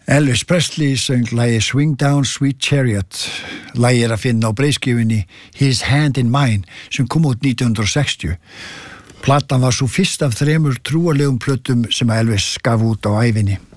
Elvis Presley söng lagið Swing Down Sweet Chariot. Lagið að finna á breiðskjöfunni His Hand in Mine sem kom út 1960. Platan var svo fyrst af 3 trúarlegum plötum sem Elvis gaf út á ævinni.